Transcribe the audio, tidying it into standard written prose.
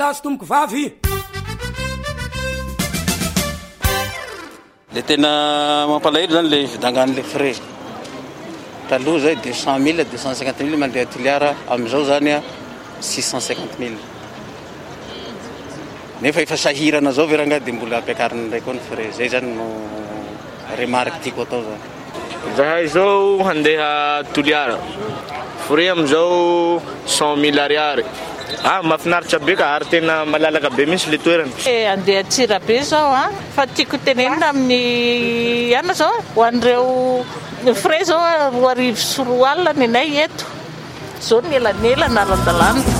Tasy tomboko vavy. Le tena mampalahelo zany le vidangan'le frais. Taloha zay 200 000 250 000 mandeha tiliara, amizao zany 650 000. Nefa efa sahirana zao veranga dia mbola ampiakarina ndray koa ny frais. Zay zany no remarque tiako atao zany. Zahay zao handeha toliara, frais amizao 100 000 ariary. Mahafinaritra be ka ary tena malalaka be mihitsy le toerana. Andeha Tsirabe zao fa tiako tenenina amin'ny ana zao ho an'ireo frais zao 2 arivo sy 4 alina ny anay eto. Zao ny elanelana ara-dalàna.